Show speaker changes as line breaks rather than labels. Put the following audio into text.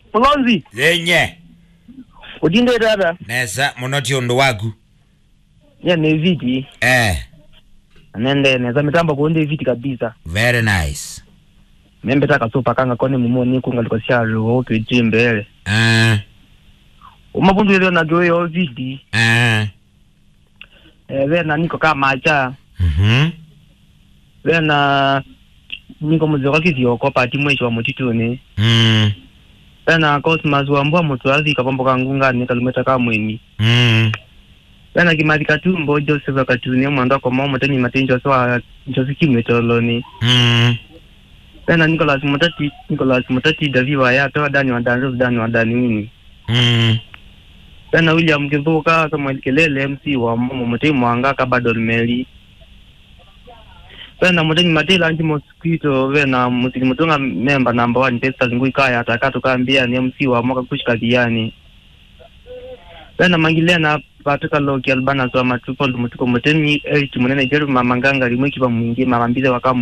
Mulonzi.
Yenye.
Udinde dada.
Neza munoti ondo wagu.
Ya ne viti. Anende neza mitamba kuonde viti kabisa.
Very nice.
Membe taka sopa kanga kone mumoni kunga likosia ruho tuijimbele. Umapundu yeleo na goe o viti. Vena niko kama acha. Vena niko muzika kiziyoko pati mweshi wa mutituni. Vena Cosmas wambua mutuazi kapambo kangunga nika lumeta kamweni. Vena kimatika tumbo Joseph katuni mwanda kwa mamo teni matenjo swa njosiki mwetoloni. Vena Nicholas Mutati Daviwa ya toa dani wadani wini. Vena William Kivuka kama Kelele MC wa mamo muteni mwanga kabado meli. Vena muteni matela anti mosquito vena mutini mutunga member number 1 testa zingui kaya atakato kambia ni MC wa mwaka kushika diani. Vena mangilena patuka loki albana so matupo mutuko muteni 8 munene jeru mamanganga limwe kiba mwingi mamambile wakamu